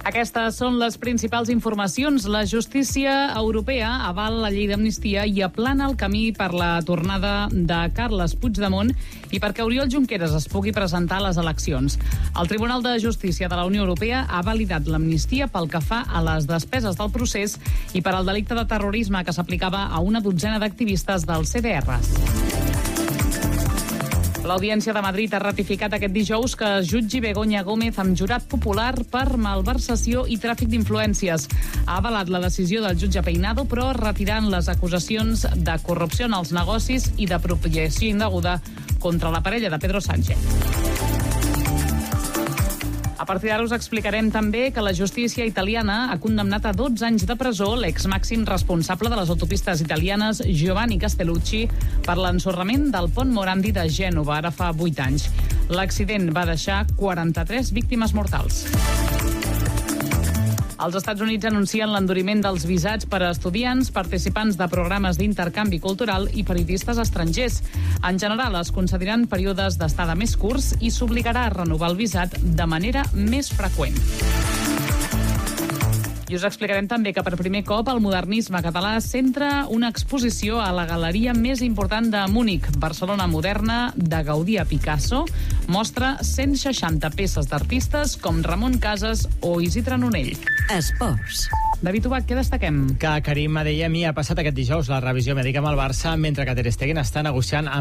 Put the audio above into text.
Aquestes són les principals informacions. La justícia europea avala la llei d'amnistia i aplana el camí per la tornada de Carles Puigdemont i perquè Oriol Junqueras es pugui presentar a les eleccions. El Tribunal de Justícia de la Unió Europea ha validat l'amnistia pel que fa a les despeses del procés i per al delicte de terrorisme que s'aplicava a una dotzena d'activistes dels CDRs. L'Audiència de Madrid ha ratificat aquest dijous que es jutgi Begoña Gómez amb jurat popular per malversació i tràfic d'influències. Ha avalat la decisió del jutge Peinado, però retirant les acusacions de corrupció en els negocis i d'apropiació indeguda contra la parella de Pedro Sánchez. A partir d'ara us explicarem també que la justícia italiana ha condemnat a 12 anys de presó l'ex-màxim responsable de les autopistes italianes, Giovanni Castellucci, per l'ensorrament del pont Morandi de Gènova, ara fa 8 anys. L'accident va deixar 43 víctimes mortals. Els Estats Units anuncien l'enduriment dels visats per a estudiants, participants de programes d'intercanvi cultural i periodistes estrangers. En general, es concediran períodes d'estada més curts i s'obligarà a renovar el visat de manera més freqüent. I us explicarem també que per primer cop el modernisme català centra una exposició a la galeria més important de Múnich, Barcelona Moderna, de Gaudí a Picasso. Mostra 160 peces d'artistes com Ramon Casas o Isidre Nonell. Esports. David Ubach, què destaquem? Que Karim Adeyemi ha passat aquest dijous la revisió mèdica amb el Barça, mentre que Ter Stegen està negociant amb